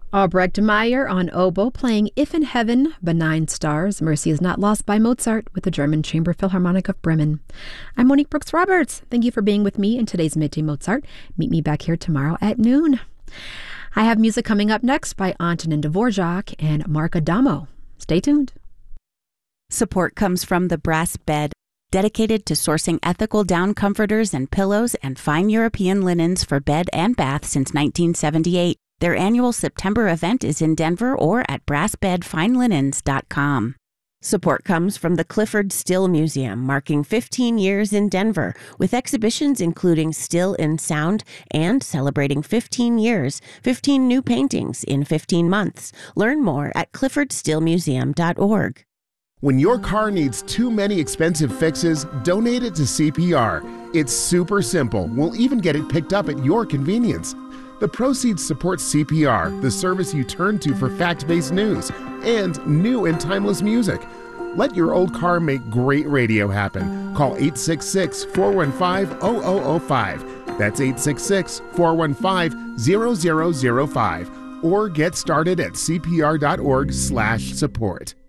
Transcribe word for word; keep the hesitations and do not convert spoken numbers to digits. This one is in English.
Albrecht Meyer on oboe playing If in Heaven, Benign Stars, Mercy is Not Lost by Mozart with the German Chamber Philharmonic of Bremen. I'm Monique Brooks-Roberts. Thank you for being with me in today's Midday Mozart. Meet me back here tomorrow at noon. I have music coming up next by Antonin Dvorak and Mark Adamo. Stay tuned. Support comes from The Brass Bed, dedicated to sourcing ethical down comforters and pillows and fine European linens for bed and bath since nineteen seventy-eight. Their annual September event is in Denver or at brass bed fine linens dot com. Support comes from the Clifford Still Museum, marking fifteen years in Denver, with exhibitions including Still in Sound and celebrating fifteen years, fifteen new paintings in fifteen months. Learn more at clifford still museum dot org. When your car needs too many expensive fixes, donate it to C P R. It's super simple. We'll even get it picked up at your convenience. The proceeds support C P R, the service you turn to for fact-based news and new and timeless music. Let your old car make great radio happen. Call eight six six, four one five, zero zero zero five. That's eight six six, four one five, zero zero zero five. Or get started at c p r dot org slash support.